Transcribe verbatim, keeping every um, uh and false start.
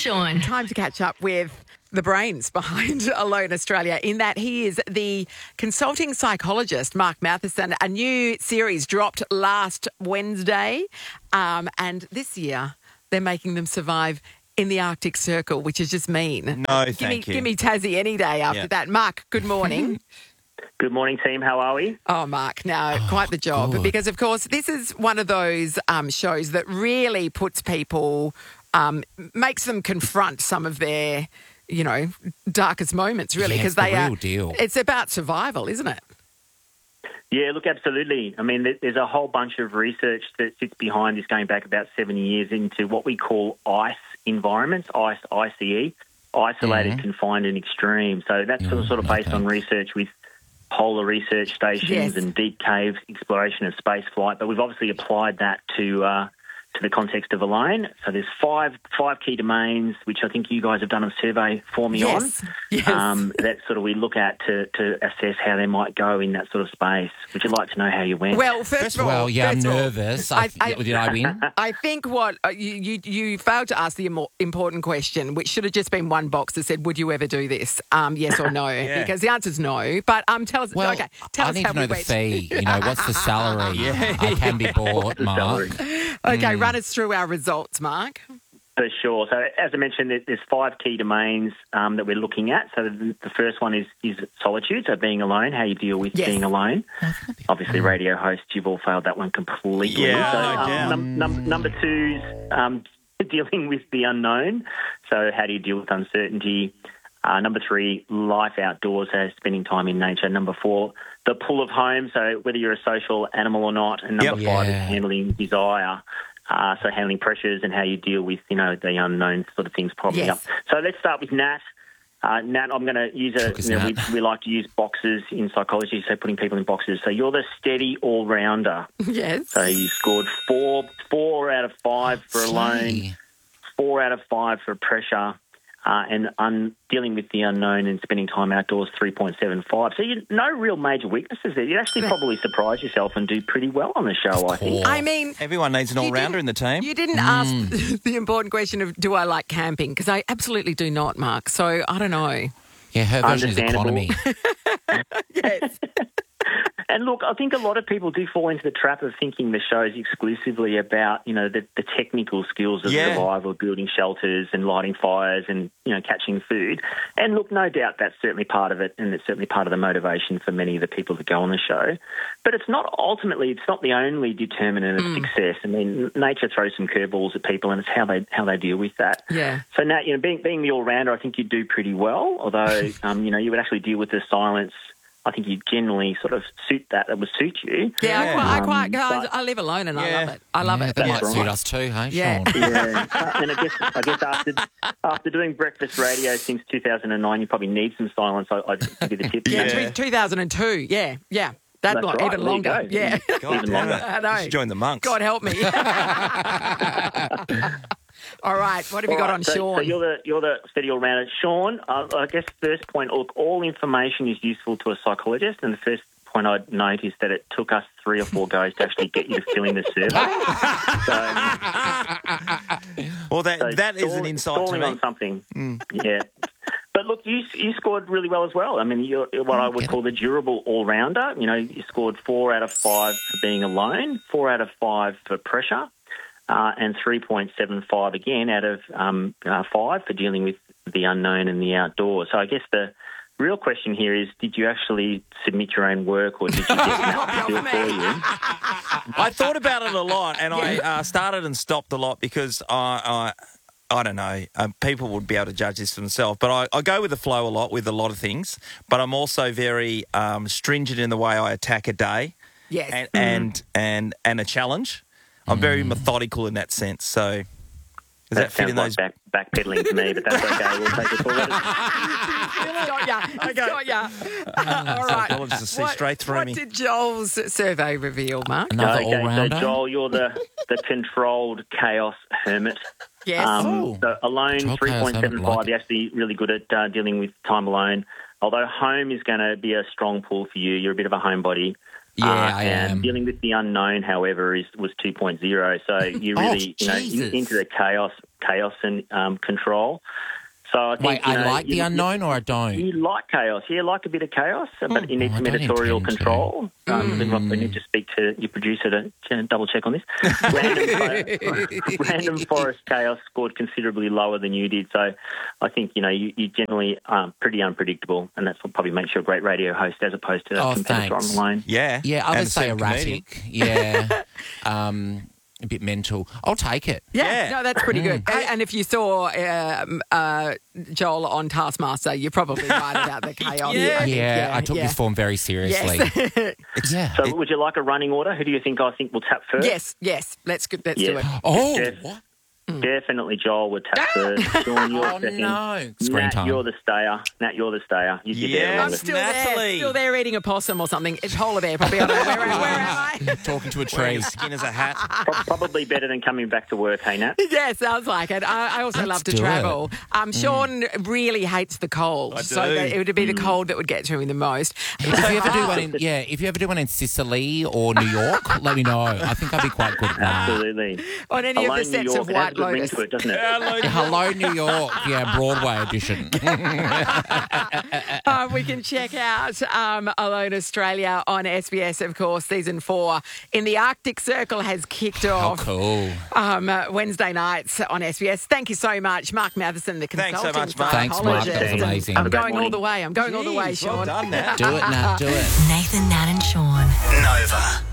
Sean. Time to catch up with the brains behind Alone Australia, in that he is the consulting psychologist, Mark Matheson. A new series dropped last Wednesday, um, and this year they're making them survive in the Arctic Circle, which is just mean. No, give thank me, you. Give me Tassie any day after Yeah. that. Mark, good morning. Good morning, team. How are we? Oh, Mark, no, quite the job. good. Because, of course, this is one of those um, shows that really puts people, um, makes them confront some of their, you know, darkest moments, really. Yeah, it's Because the they are. real deal. It's about survival, isn't it? Yeah, look, absolutely. I mean, there- there's a whole bunch of research that sits behind this going back about seventy years into what we call ICE environments, ICE, I C E, isolated, Mhm. confined and extreme. So that's sort of, Mm, sort of no based on thanks. research with polar research stations Yes. and deep cave exploration of space flight. But we've obviously applied that to uh, to the context of Alone. So there's five five key domains, which I think you guys have done a survey for me Yes. on. Yes. Um, that sort of we look at to, to assess how they might go in that sort of space. Would you like to know how you went? Well, first of all, Well, yeah, I'm first of all, nervous. I- I, I- did I win? I think what uh, you, you you failed to ask the imo- important question, which should have just been one box that said, "Would you ever do this?" Um, yes or no? Yeah. Because the answer's no. But um, tell us. Well, okay, tell I us need how to know we the went. fee. You know, what's the salary? Yeah. I can be bought, What's the Mark. salary? Okay, Mm. run us through our results, Mark. For sure. So as I mentioned, there- there's five key domains um, that we're looking at. So the, the first one is, is solitude, so being alone, how you deal with Yes. being alone. Obviously, radio hosts, you've all failed that one completely. Yeah, so, no um, doubt. num- num- number two's um, dealing with the unknown. So how do you deal with uncertainty? Uh, number three, life outdoors, so spending time in nature. Number four, the pull of home, so whether you're a social animal or not. And number Yep. five Yeah. is handling desire. Uh, so handling pressures and how you deal with, you know, the unknown sort of things popping Yes. up. So let's start with Nat. Uh, Nat, I'm going to use a, Took us you know, we, Nat. we like to use boxes in psychology, so putting people in boxes. So you're the steady all-rounder. Yes. So you scored four, four out of five for alone, Gee. four out of five for pressure, uh, and un- dealing with the unknown and spending time outdoors, three point seven five. So you no real major weaknesses there. You'd actually probably surprise yourself and do pretty well on the show, I think. I mean, Everyone needs an You all-rounder didn't- in the team. you didn't ask the important question of, do I like camping? Because I absolutely do not, Mark. So I don't know. Yeah, her version is Understandable. economy. Yes. And look, I think a lot of people do fall into the trap of thinking the show's exclusively about, you know, the, the technical skills of Yeah. survival, building shelters and lighting fires and, you know, catching food. And look, no doubt that's certainly part of it, and it's certainly part of the motivation for many of the people that go on the show. But it's not ultimately, it's not the only determinant of success. I mean, nature throws some curveballs at people, and it's how they how they deal with that. Yeah. So, Nat, you know, being being the all-rounder, I think you do pretty well, although, um, you know, you would actually deal with the silence. I think you generally sort of suit that. That would suit you. Yeah, Yeah. I quite, I, Um, quite I, but- I live alone and I Yeah. love it. I love Yeah, it. that That's might suit right. us too, hey, Yeah. Sean? Yeah, uh, and I guess I guess after after doing breakfast radio since two thousand nine, you probably need some silence. I, I'd give you the tip. Yeah, Yeah. two thousand two. Yeah, yeah. That That's long, right. even There you longer. go. Yeah. God Even damn longer. it. I know. You should join the monks. God help me. All right, what have you All got right, on so, Sean? So you're the you're the steady all rounder, Sean. Uh, I guess first point. Look, all information is useful to a psychologist, and the first point I'd note is that it took us three or four goes to actually get you to fill in the survey. so, Well, that so that is an stall- insight to stalling me. on something. Yeah. But look, you you scored really well as well. I mean, you're what I would Get call the durable all-rounder. You know, you scored four out of five for being alone, four out of five for pressure, uh, and three point seven five again out of um, uh, five for dealing with the unknown and the outdoors. So I guess the real question here is, did you actually submit your own work, or did you get Matt to do it for you? I thought about it a lot, and I uh, started and stopped a lot because I, I, I don't know, um, people would be able to judge this for themselves. But I, I go with the flow a lot with a lot of things. But I'm also very um, stringent in the way I attack a day yes. and and, and and a challenge. I'm very methodical in that sense. So does that, That fit in sounds those? like back, backpedaling to me, but that's okay. We'll take it forward. It's got ya. It's got ya. All right. Psychologists will see What- straight through what me. did Joel's survey reveal, Mark? Another Okay, all-rounder? so Joel, you're the, the controlled chaos hermit. Yes. Um, Oh. so alone, Controlled three chaos point seven hermit, five. like it. You're actually really good at uh, dealing with time alone. Although home is going to be a strong pull for you. You're a bit of a homebody. Yeah, Uh, I and am. dealing with the unknown, however, is was two point oh. So you really, Oh, you know, in, Jesus. into the chaos chaos and um, control. So I think, Wait, you I know, like you, the unknown or I don't? You like chaos. Yeah, like a bit of chaos, but you need Oh, I some don't editorial intend to. control. Um, We need to speak to your producer to, to double check on this. Random, fo- Random Forest Chaos scored considerably lower than you did. So I think, you know, you, you generally are pretty unpredictable, and that's what probably makes you a great radio host as opposed to a Oh, competitor thanks. on the line. Yeah. Yeah, And others say said comedian. erratic. Yeah. um, a bit mental. I'll take it. Yeah, Yeah. no, that's pretty good. And, and if you saw um, uh, Joel on Taskmaster, you're probably right about the chaos. Yeah. I think. Yeah, I took yeah. this form very seriously. Yes. Yeah. So would you like a running order? Who do you think I think will tap first? yes, yes. Let's go- let's do Yeah. it. Oh, Jeff. what? Definitely Joel would tap first. Sean, you're Oh, second. no. Screen Nat, time. you're the stayer. Nat, you're the stayer. You, you're there Yes. I'm longest. still there, Natalie. still there eating a possum or something. It's polar bear, probably. I don't know. Where, where am I? Talking to a Wearing tree. skin as a hat. Pro- Probably better than coming back to work, hey, Nat? Yeah, sounds like it. I, I also Let's love to do travel. Um, Sean really hates the cold, I so do. that it would be the cold that would get to him the most. If you ever do one in, yeah, if you ever do one in Sicily or New York, let me know. I think I'd be quite good at that. Absolutely. On any Alone of the New sets York, of it has White a good ring Lotus. to it, doesn't it? Hello, New York. Yeah, Broadway edition. Uh, we can check out um, Alone Australia on S B S, of course. Season four in the Arctic Circle has kicked How off cool. um, uh, Wednesday nights on S B S. Thank you so much, Mark Matheson, the Thanks so consulting much, Mark. Thanks, Mark. That was psychologist. amazing. I'm Have a great going all morning. the way. I'm going all the way, Jeez, Sean. well done, Nat. Do it, Nat. Do it. Nathan, Nat, and Sean. Nova.